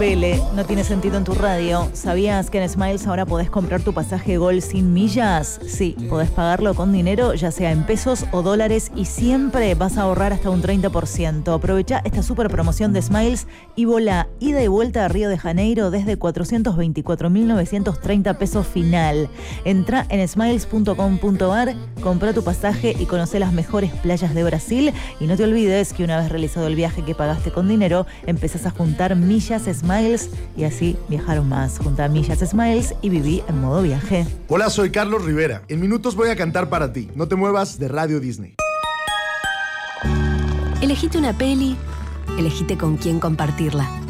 Vele, no tiene sentido en tu radio. ¿Sabías que en Smiles ahora podés comprar tu pasaje Gol sin millas? Sí, podés pagarlo con dinero, ya sea en pesos o dólares, y siempre vas a ahorrar hasta un 30%. Aprovecha esta super promoción de Smiles y volá ida y vuelta a Río de Janeiro desde 424.930 pesos final. Entrá en smiles.com.ar, comprá tu pasaje y conocé las mejores playas de Brasil. Y no te olvides que una vez realizado el viaje que pagaste con dinero, empezás a juntar millas Smiles y así viajar más. Junta millas Smiles y viví en modo viaje. Hola, soy Carlos Rivera. En minutos voy a cantar para ti. No te muevas de Radio Disney. Elegite una peli, elegite con quién compartirla.